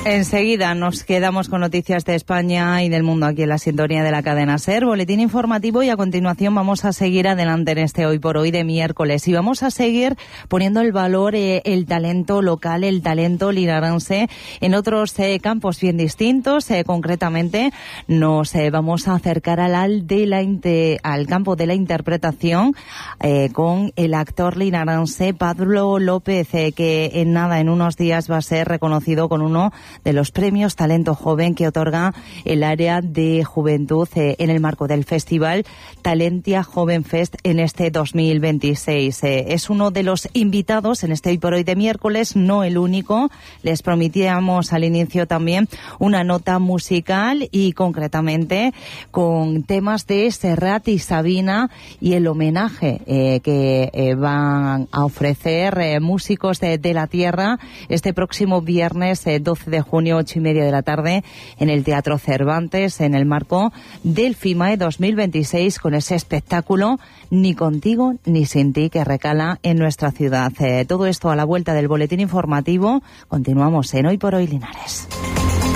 Enseguida nos quedamos con noticias de España y del mundo aquí en la sintonía de la cadena SER, boletín informativo, y a continuación vamos a seguir adelante en este Hoy por Hoy de miércoles y vamos a seguir poniendo el valor, el talento local, el talento linarense en otros campos bien distintos. Concretamente nos vamos a acercar al campo de la interpretación con el actor linarense Pablo López, que en unos días va a ser reconocido con uno de los premios Talento Joven que otorga el área de juventud en el marco del festival Talentia Joven Fest en este 2026. Es uno de los invitados en este Hoy por Hoy de miércoles, no el único. Les prometíamos al inicio también una nota musical y concretamente con temas de Serrat y Sabina y el homenaje que van a ofrecer músicos de la tierra este próximo viernes 12 de junio, 8:30 de la tarde, en el Teatro Cervantes, en el marco del FIMAE 2026, con ese espectáculo Ni contigo ni sin ti, que recala en nuestra ciudad. Todo esto a la vuelta del boletín informativo. Continuamos en Hoy por Hoy Linares.